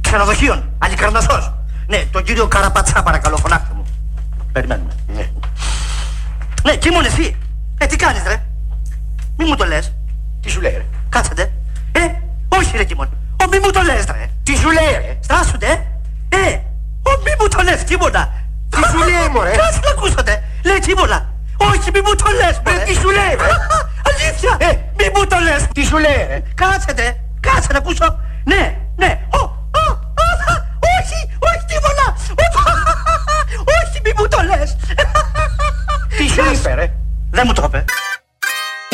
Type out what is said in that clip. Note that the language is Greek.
Ξενοδοχείων, Αλικαρνασσός. Ναι, τον κύριο Καραπατσά παρακαλώ, φωνάξτε μου. Περιμένουμε. Ναι, Κίμων εσύ. Τι κάνεις ρε? Μη μου το λες. Τι σου λέει ρε? Κάτσετε. Όχι ρε Κίμων. Μη μου το λες ρε. Τι σου λέει ρε? Στάσουνε. Μη μου το λες Κίμωνα. Τι σου λέει μωρέ? Κάτσε να ακούσατε. Λέει Κίμωνα. Όχι μη μου το λες μωρέ. Τι σου λέει ρε? Αλήθεια. Μη μου το λες. Τι σου λέει ρε? Κάτσε να ακούσω. Ναι.